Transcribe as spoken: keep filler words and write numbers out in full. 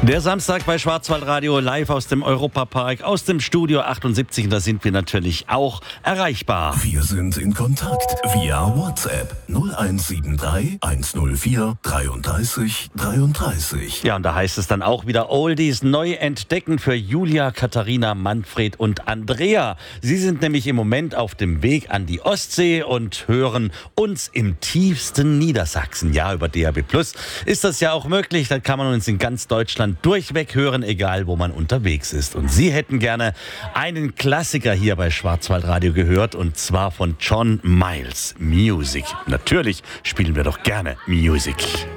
Der Samstag bei Schwarzwaldradio live aus dem Europapark, aus dem Studio achtundsiebzig. Und da sind wir natürlich auch erreichbar. Wir sind in Kontakt via WhatsApp null eins sieben drei eins null vier dreiunddreißig dreiunddreißig. Ja, und da heißt es dann auch wieder Oldies neu entdecken für Julia, Katharina, Manfred und Andrea. Sie sind nämlich im Moment auf dem Weg an die Ostsee und hören uns im tiefsten Niedersachsen. Ja, über D A B Plus ist das ja auch möglich. Da kann man uns in ganz Deutschland durchweg hören, egal wo man unterwegs ist. Und Sie hätten gerne einen Klassiker hier bei Schwarzwaldradio gehört, und zwar von John Miles, Music. Natürlich spielen wir doch gerne Music.